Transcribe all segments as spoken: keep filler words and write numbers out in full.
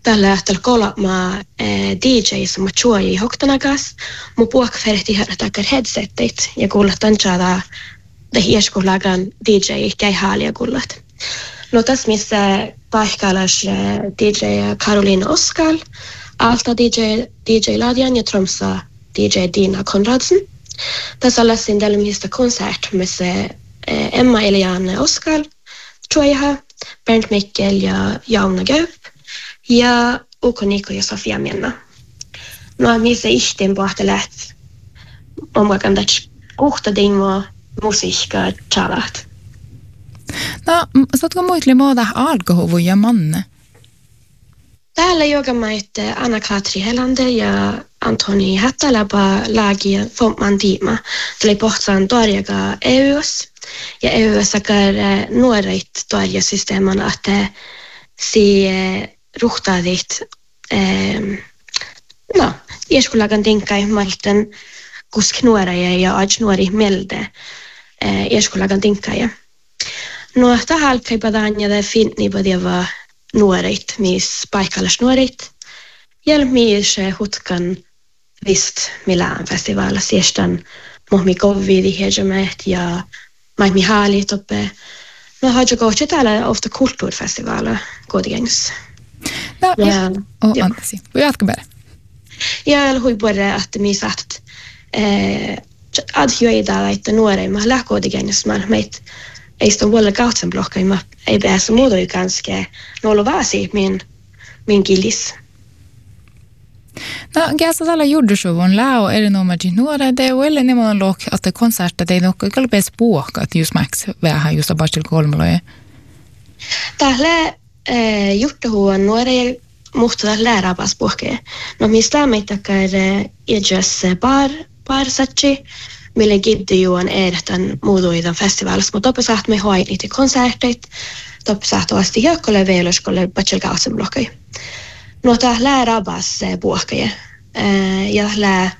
tällä tällä kolma D J som chuoi hoktanagas mu puok ferti hartakar headsetit ja kullat tanchada de hieskolagan D J käy haalia kullat. No tässä missä paikkallas D J Karolina Oskal, alta D J D J Ladjan ja Tromsa D J Dina Konradsen. Tässä alla sin del mista konsert med Emma Eliane Oskal, Chuoiha, Bernd Mikkel ja Jauna Gaup. Ja Uko Niko ja Sofia Menna. No missä ihteen pohtelet omakan täts kohta dingo musiikka chalat. No, saatko muitli muuta alkohovuja manne? Täällä joka maitte Anna-Katri Helander ja Antoni Hättäläpä lääkiä Fontman Tiima. Tuli pohtaan torjaga E U S. Ja E U S sakar nuoreit torjasysteemana, että si ruhtaadit eh, no, ieskulagan tinkai malten kusk nuoraja ja aj nuori melde eh, ieskulagan tinkai. No, tähän alkai padanja da finni badeva nuorit, mis paikallas nuorit. Ja mis hutkan vist Milan festivala siestan mohmi kovidi hejemet ja mai haalit uppe. No, har jag gått täällä ofta kulttuurfestivaala kodigängs. No, ja, oh, ja. Anteeksi. Jatka bara. Ja hui bara att mi sagt eh ad hyöida että nuoremma lähkodigängs man meit ei sta walla gautsen blocka ima ei pääse modo ganska nolo vasi min min gillis. No, gästa tällä juurdusuvun lao eri nuomaji nuora de eller ne man lok att konserta de nok kalpes puoka att just max vähän just abastil kolmoloje. Tällä eh juttuhuon nuore muhtaa läärabas puoke. No mistä meitakar edjas bar bar satchi mille giddi juon ehdän muuduidan festivaalissa, mutta topisaat me hoin niitä konsertit, topisaat asti hiekkolle veiluskolle bachel gautsen blokkai. No tää läärabas puoke ja lää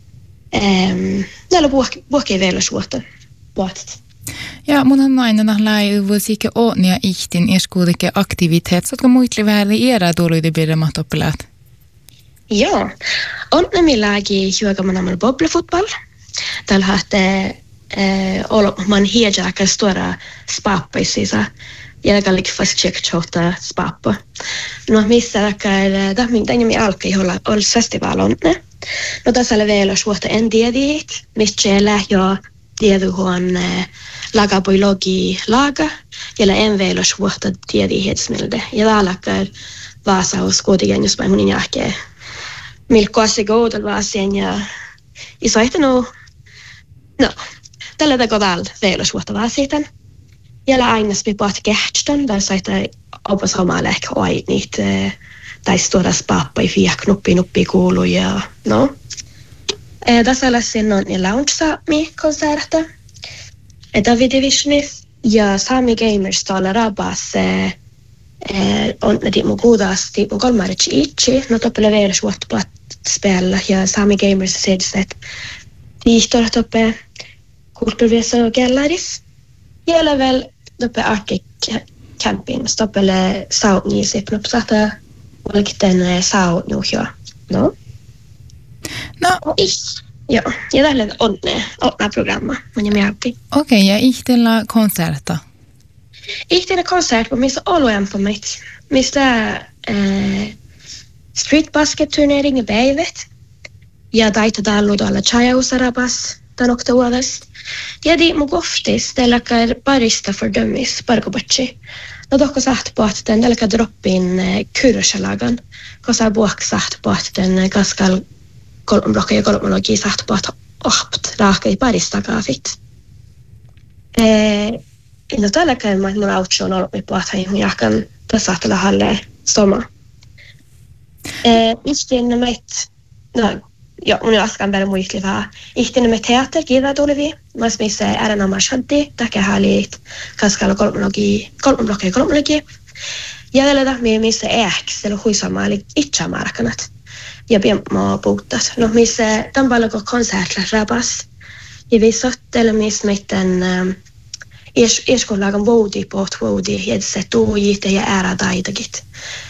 näillä puoke veilusvuotta puolet. Ja mun on nainen läi vuosikke ånia ihtin eskuudike aktivitet, saatko muitli vähän era tuoluide birremat oppilaat? Joo, on nemilläkin hyökämänämällä bobblefotboll. Tällä hahte man hiedjaka stora spappa isisa. Ja kallik fast check chota spappa. No missä dakar da min tänne alkai olla ol festival on ne. No tässä leveillä suota en tiedit, mistä lähtö tiedu huon lagabiologi laga ja en veillä suota tiedi hetsmilde. Ja dalakar vasaus kodigängus bei munin jahke. Milkoasi goodal vasien ja isoiten no no tällä takoval veillä suota vasitan. Ja aina spipat kähtstan där saita opas homma lek oi niitä tai stora spappa i fia knoppi noppi kuulu ja no. Eh tässä läsin on ja launcha mi konserta. David Divisionis ja Sami Gamers tala rabas eh on det mo godas det mo kolmarich itchi no toppele ver svårt på att spela ja Sami Gamers säger sett. Vi står toppe kulturvesa och gallaris. Gäller väl uppe Arctic camping stoppele sauni se propsata olkten saut nu ja no no is ja ja tällä on ne on programma man jag med okej okay, ja ihtellä konserta ihtellä konsert på missä oloen på mitt mistä eh street basket turnering i Päivet ja daita dallo dalla chaya usarabas den oktoavest. Ja det må oftis delakar barista för dummies bargobachi. No dokko sagt på att den delakar droppa in kursalagan. Kosa buok sagt på att den gaskal kolmblocka ja kolmologi sagt på att opt raaka i barista kaafit. Eh no delakar man mun outshon olmi på att han jakan tasatella halle soma. Eh istin met no ja, mun askan bara muistli vähän. Ihtinä me teater kiva tulevi. Mas missä äränä marshaddi, takia halit kaskalla kolmologi, kolmologi, kolmologi. Ja tällä me missä ehks, eli huisama eli itse markkinat. Ja piemmo puhtas. No missä tämän paljon konsertla rabas. Ja vi sottele missä meidän ieskolagan voudi på voudi, ja se tuujit ja ära daidagit.